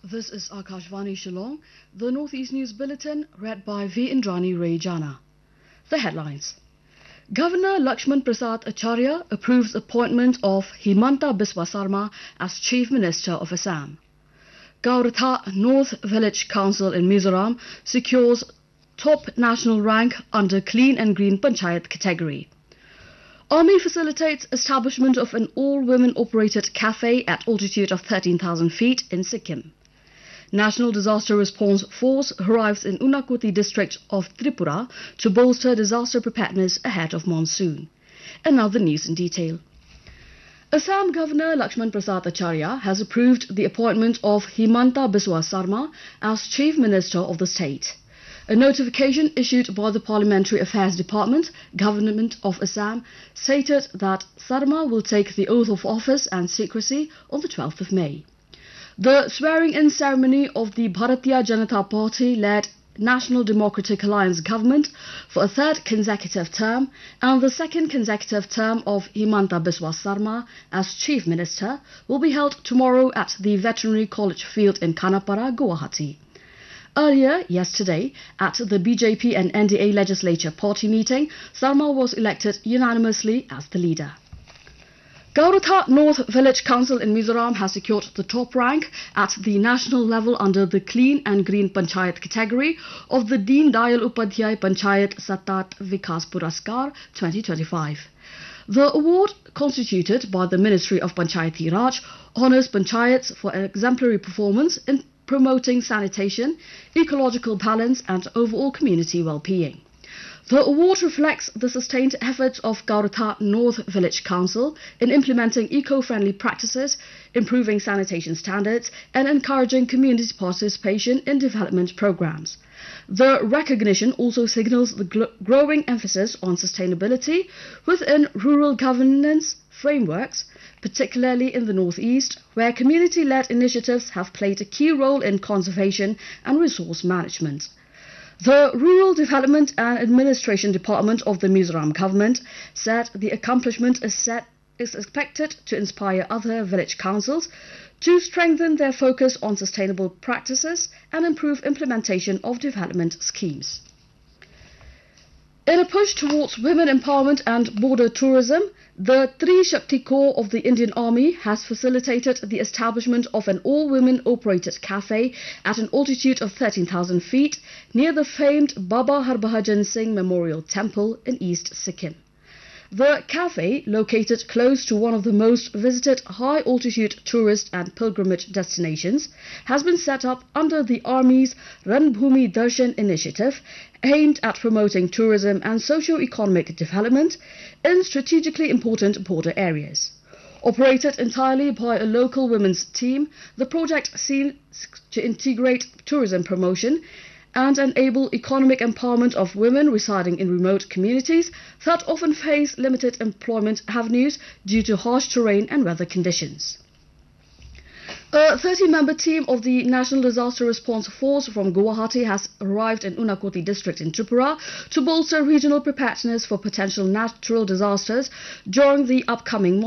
This is Akashvani Shillong, the Northeast News Bulletin, read by V. Indrani Rejana. The headlines. Governor Lakshman Prasad Acharya approves appointment of Himanta Biswa Sarma as Chief Minister of Assam. Gaurtha North Village Council in Mizoram secures top national rank under Clean and Green Panchayat category. Army facilitates establishment of an all-women operated cafe at altitude of 13,000 feet in Sikkim. National Disaster Response Force arrives in Unakoti district of Tripura to bolster disaster preparedness ahead of monsoon. And now the news in detail. Assam Governor Lakshman Prasad Acharya has approved the appointment of Himanta Biswa Sarma as Chief Minister of the state. A notification issued by the Parliamentary Affairs Department, Government of Assam, stated that Sarma will take the oath of office and secrecy on the 12th of May. The swearing-in ceremony of the Bharatiya Janata Party-led National Democratic Alliance government for a third consecutive term and the second consecutive term of Himanta Biswa Sarma as Chief Minister will be held tomorrow at the Veterinary College Field in Khanapara, Guwahati. Earlier, yesterday, at the BJP and NDA legislature party meeting, Sarma was elected unanimously as the leader. Gaurtha North Village Council in Mizoram has secured the top rank at the national level under the Clean and Green Panchayat category of the Deen Dayal Upadhyay Panchayat Satat Vikas Puraskar 2025. The award, constituted by the Ministry of Panchayati Raj, honours panchayats for exemplary performance in promoting sanitation, ecological balance and overall community well-being. The award reflects the sustained efforts of Gaurtha North Village Council in implementing eco-friendly practices, improving sanitation standards and encouraging community participation in development programs. The recognition also signals the growing emphasis on sustainability within rural governance frameworks, particularly in the Northeast, where community-led initiatives have played a key role in conservation and resource management. The Rural Development and Administration Department of the Mizoram government said the accomplishment is expected to inspire other village councils to strengthen their focus on sustainable practices and improve implementation of development schemes. In a push towards women empowerment and border tourism, the Tri Shakti Corps of the Indian Army has facilitated the establishment of an all-women operated cafe at an altitude of 13,000 feet near the famed Baba Harbhajan Singh Memorial Temple in East Sikkim. The cafe, located close to one of the most visited high-altitude tourist and pilgrimage destinations, has been set up under the Army's Ranbhumi Darshan initiative, aimed at promoting tourism and socio-economic development in strategically important border areas. Operated entirely by a local women's team, the project seeks to integrate tourism promotion and enable economic empowerment of women residing in remote communities that often face limited employment avenues due to harsh terrain and weather conditions. A 30-member team of the National Disaster Response Force from Guwahati has arrived in Unakoti district in Tripura to bolster regional preparedness for potential natural disasters during the upcoming